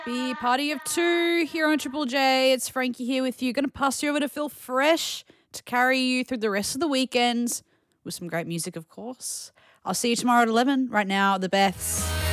Be party of two here on Triple J. It's Frankie here with you. Going to pass you over to Phil Fresh to carry you through the rest of the weekend with some great music, of course. I'll see you tomorrow at 11. Right now, the Beths.